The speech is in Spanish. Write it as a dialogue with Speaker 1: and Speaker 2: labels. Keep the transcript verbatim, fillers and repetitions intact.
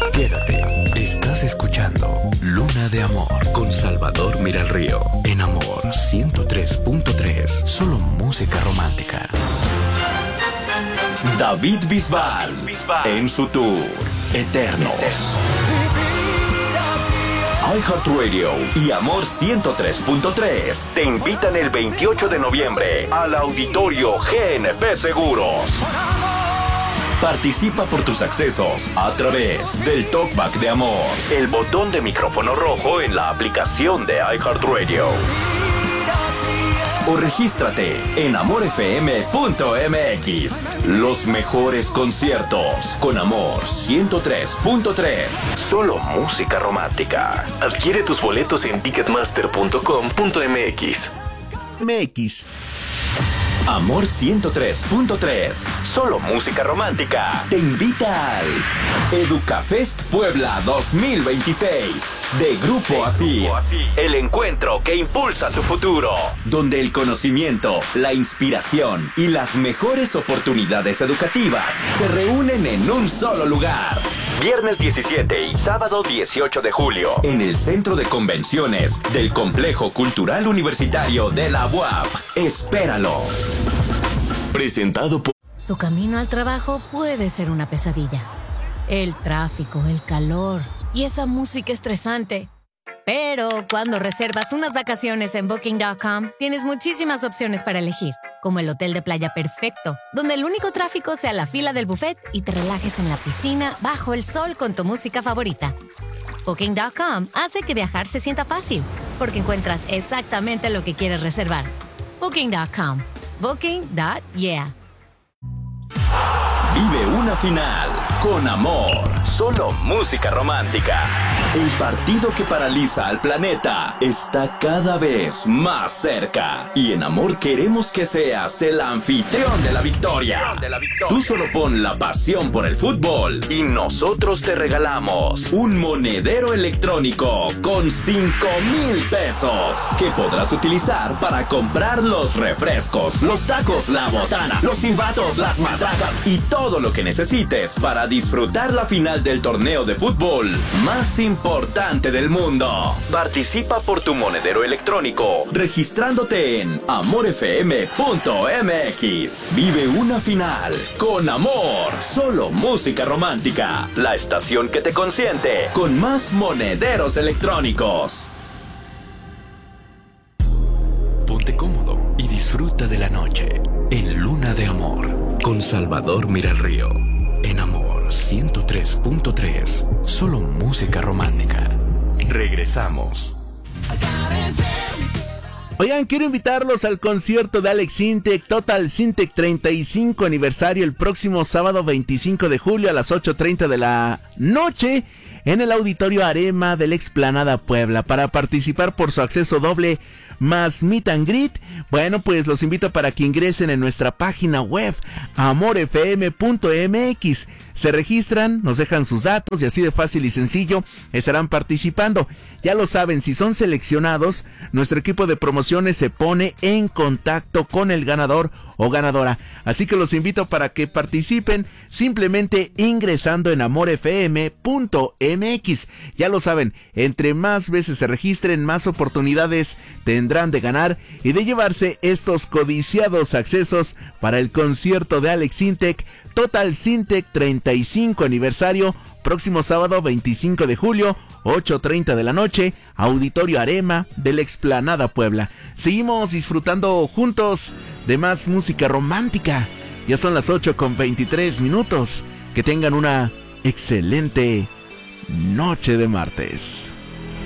Speaker 1: Quédate. Estás escuchando Luna de Amor con Salvador Miralrío. En Amor ciento tres punto tres. Solo música romántica. David Bisbal en su tour Eternos. iHeartRadio y Amor ciento tres punto tres te invitan el veintiocho de noviembre al Auditorio G N P Seguros. Participa por tus accesos a través del Talkback de Amor, el botón de micrófono rojo en la aplicación de iHeartRadio. O regístrate en amor f m punto m x. Los mejores conciertos con Amor ciento tres punto tres. Solo música romántica.
Speaker 2: Adquiere tus boletos en ticketmaster punto com punto m x.
Speaker 3: M X.
Speaker 1: Amor ciento tres punto tres. Solo música romántica. Te invita al Educafest Puebla dos mil veintiséis de Grupo Así. El encuentro que impulsa tu futuro, donde el conocimiento, la inspiración y las mejores oportunidades educativas se reúnen en un solo lugar. Viernes diecisiete y sábado dieciocho de julio en el Centro de Convenciones del Complejo Cultural Universitario de la U A P. Espéralo.
Speaker 2: Presentado por...
Speaker 4: Tu camino al trabajo puede ser una pesadilla. El tráfico, el calor y esa música estresante. Pero cuando reservas unas vacaciones en Booking punto com, tienes muchísimas opciones para elegir, como el hotel de playa perfecto, donde el único tráfico sea la fila del buffet y te relajes en la piscina bajo el sol con tu música favorita. Booking punto com hace que viajar se sienta fácil, porque encuentras exactamente lo que quieres reservar. Booking punto com. Booking punto yeah.
Speaker 1: Vive una final con Amor. Solo música romántica. El partido que paraliza al planeta está cada vez más cerca. Y en Amor queremos que seas el anfitrión de la victoria. Tú solo pon la pasión por el fútbol y nosotros te regalamos un monedero electrónico con cinco mil pesos que podrás utilizar para comprar los refrescos, los tacos, la botana, los silbatos, las matracas y todo lo que necesites para disfrutar la final del torneo de fútbol más importante del mundo. Participa por tu monedero electrónico registrándote en amor f m punto m x. Vive una final con Amor. Solo música romántica. La estación que te consiente con más monederos electrónicos. Ponte cómodo y disfruta de la noche en Luna de Amor con Salvador Miralrío. En Amor ciento tres punto tres. Solo música romántica. Regresamos.
Speaker 3: Oigan, quiero invitarlos al concierto de Alex Sintek, Total Sintek treinta y cinco aniversario, el próximo sábado veinticinco de julio a las ocho treinta de la noche en el Auditorio Arema de la Explanada Puebla. Para participar por su acceso doble más meet and greet, bueno, pues los invito para que ingresen en nuestra página web amor f m punto m x. Se registran, nos dejan sus datos y así de fácil y sencillo estarán participando. Ya lo saben, si son seleccionados, nuestro equipo de promociones se pone en contacto con el ganador o ganadora. Así que los invito para que participen simplemente ingresando en amor f m punto m x. Ya lo saben, entre más veces se registren, más oportunidades tendrán de ganar y de llevarse estos codiciados accesos para el concierto de Alex Sintek, Total Sintek treinta y cinco aniversario, próximo sábado veinticinco de julio, ocho treinta de la noche, Auditorio Arema de la Explanada Puebla. Seguimos disfrutando juntos de más música romántica. Ya son las ocho con veintitrés minutos. Que tengan una excelente noche de martes.